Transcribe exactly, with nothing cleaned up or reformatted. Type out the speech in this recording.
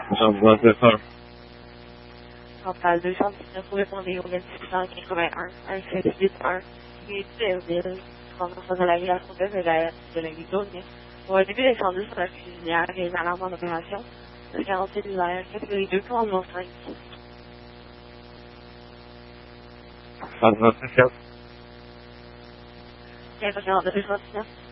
J'en vois deux un. Centrale deux cent dix-neuf, vous répondez au vingt-six cent quatre-vingt-un, un sept huit un, Ville, France de la ville à Frontenac de la de la Ligue. Pour un début d'incendie sur la cuisinière et une alarme en opération, le quarante cellulaire, catégorie deux, commandement cinq. cent vingt-neuf. quinze quarante-deux cent dix-neuf.